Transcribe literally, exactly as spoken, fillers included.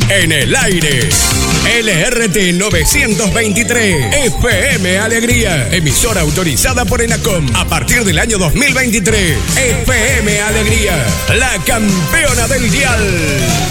En el aire, L R T novecientos veintitrés, F M Alegría, emisora autorizada por ENACOM a partir del año dos mil veintitrés. F M Alegría, la campeona del dial.